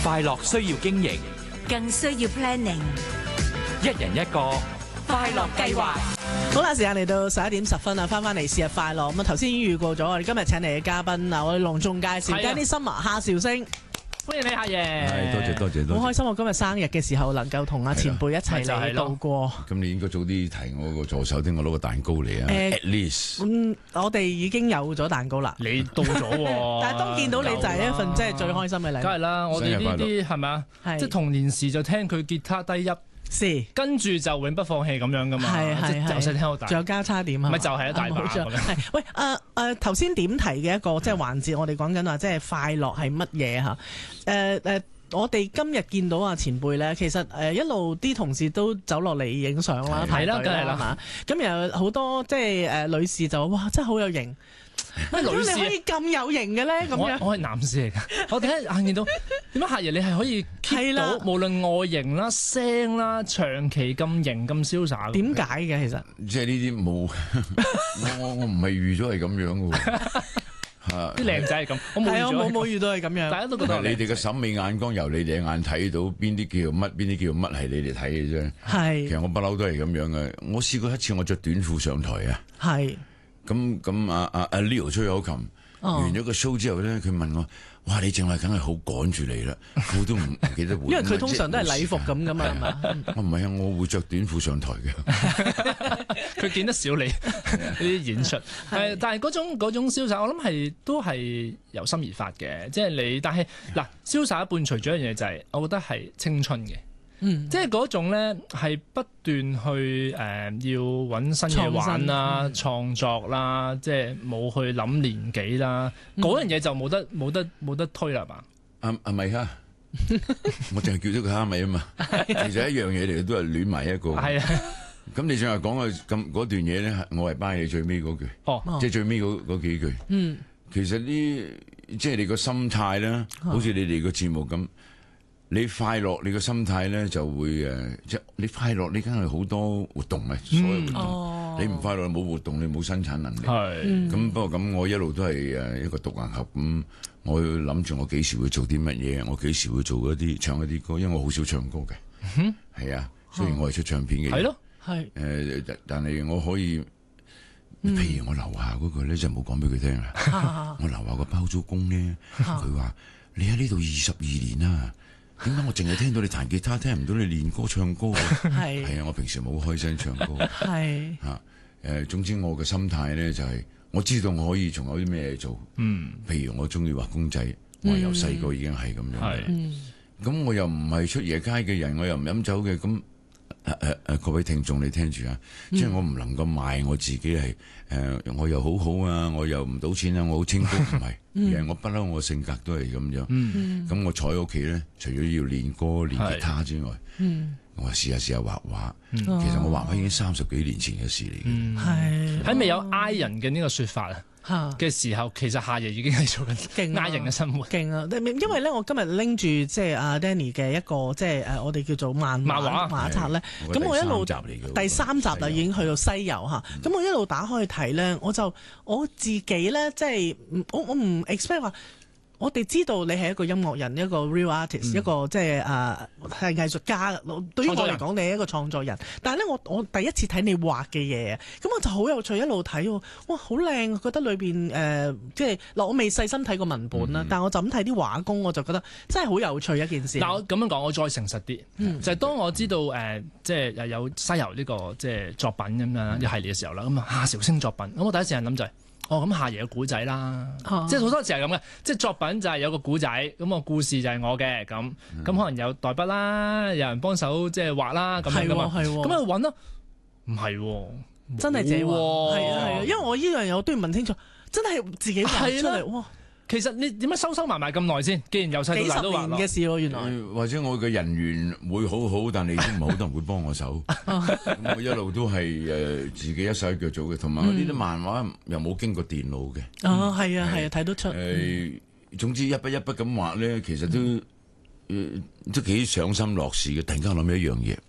快樂需要經營， 更需要 planning。 一人一個快樂計劃。 好啦，時間嚟到11:10啦，翻嚟試日快樂。咁啊，頭先已經預告咗，我哋今日請嚟嘅嘉賓啊，我哋隆重介紹Danny Summer夏韶聲。 歡迎你夏爺， 係多謝， 好開心我今日生日嘅時候能夠同阿前輩一齊嚟度過。 咁你應該早啲提我個助手，聽我攞個蛋糕嚟啊！At least， 我哋已經有咗蛋糕啦。 你到咗喎， 但係當見到你就係一份即係最開心嘅禮物。 梗係啦，我哋呢啲係咪啊？即係童年時就聽佢吉他低一，跟住就永不放棄咁樣噶嘛。係由細聽到大。 仲有交叉點啊？ 咪就係一大把咁樣。 喂，頭先點提嘅一個即係環節，我哋講緊話即係快樂係乜嘢嚇？我哋今日見到前輩咧，其實一路啲同事都走落嚟影相啦，排隊梗係啦。 咁有好多即係女士就話：哇，真係好有型！女士你可以咁有型嘅咧？咁樣我係男士嚟㗎，我第一眼見到點解夏爺你係可以 keep 到無論外形啦、聲啦，長期咁型咁瀟灑。點解嘅其實？ 即係呢啲冇，我唔係預咗係咁樣嘅喎。 啲靚仔係咁，我冇遇到係咁樣。 大家都覺得你哋嘅審美眼光由你哋眼睇到邊啲叫乜，邊啲叫乜係你哋睇嘅啫。 係， 其實我不嬲都係咁樣嘅。我試過一次我着短褲上台啊。 係。 咁阿 Leo 吹口琴，完咗個 show 之後咧，佢問我：哇，你淨係梗係好趕住嚟啦，褲都唔記得換。 因為佢通常都係禮服咁噶嘛，係嘛？ 我唔係啊，我會着短褲上台嘅。 佢見得少你呢啲演出，但係嗰種瀟灑，我諗都係由心而發嘅，即係你。但係嗱，瀟灑伴隨咗一樣嘢就係，我覺得係青春嘅。即係嗰種咧，係不斷去要揾新嘢玩啦、創作啦，即係冇去諗年紀啦，嗰樣嘢就冇得推啦嘛。 阿米哈，我淨係叫咗佢蝦米啊嘛，其實一樣嘢嚟嘅，都係亂埋一個。係啊，咁你正話講嘅咁嗰段嘢咧，我係班你最尾嗰句，即係最尾嗰幾句。其實即係你個心態咧，好似你哋個節目咁。你快樂，你個心態咧就會即係你快樂，你梗係好多活動啊，所有活動。你唔快樂，冇活動，你冇生產能力。咁不過咁，我一路都係一個獨行俠咁，我諗住我幾時會做啲乜嘢，我幾時會做唱一啲歌，因為我好少唱歌嘅。係啊，雖然我係出唱片嘅人。係咯，係。但係我可以，譬如我樓下嗰個咧，就冇講俾佢聽啦。我樓下個包租公咧，佢話：你喺呢度22年啦。點解我淨係聽到你彈吉他，聽唔到你練歌唱歌嘅？係啊，我平時冇開聲唱歌。係總之我嘅心態咧就係，我知道我可以仲有啲咩做。譬如我中意畫公仔，我由細個已經係咁樣。咁我又唔係出夜街嘅人，我又唔飲酒嘅。咁各位聽眾你聽住啊，即係我唔能夠賣我自己係我又好好啊，我又唔賭錢啊，我好清高，唔係。而係我不嬲，我性格都係咁樣。咁我坐喺屋企咧，除咗要練歌、練吉他之外，我話試下畫畫。其實我畫畫已經30幾年前嘅事嚟嘅。 喺未有 I 人嘅呢個說法嘅時候，其實夏爺已經係做緊 I 人嘅生活。勁啊！ 因為咧，我今日拎住即係阿 Danny 嘅一個即係我哋叫做漫畫冊咧。咁我一路第3集啦，已經去到西遊嚇。咁我一路打開去睇咧，我自己咧，即係我唔 expect 話。我哋知道你係一個音樂人，一個 real artist，一個即係係藝術家。對於我嚟講，你係一個創作人。但係咧，我第一次睇你畫嘅嘢，咁我就好有趣，一路睇，哇，好靚！覺得裏邊即係嗱，我未細心睇過文本啦，但我就咁睇啲畫工，我就覺得真係好有趣一件事。 嗱，我咁樣講，我再誠實啲，就係當我知道即係有西遊呢個即係作品咁樣一系列嘅時候啦，咁夏韶聲作品，咁我第一時間諗就係。咁夏爺嘅古仔啦，即係好多時係咁嘅，即係作品就係有個古仔，咁個故事就係我嘅，咁可能有代筆啦，有人幫手即係畫啦，咁樣噶嘛，咁去揾咯，唔係， 真係自己畫，係啊，因為我呢樣嘢我都要問清楚，真係自己畫出嚟，哇！ 其實你點解收埋咁耐先？既然由細到大都畫嘅事喎，原來或者我嘅人緣會好好，但係都唔係好多人會幫我手。我一路都係自己一手一腳做嘅，同埋我呢啲漫畫又冇經過電腦嘅。 係啊，睇得出。 總之一筆一筆咁畫咧，其實都幾賞心樂事嘅。突然間諗起一樣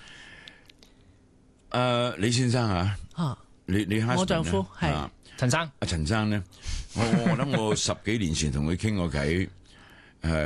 嘢。李先生啊，你我丈夫係。 陳生， 陳生咧，我諗我10幾年前同佢傾過偈，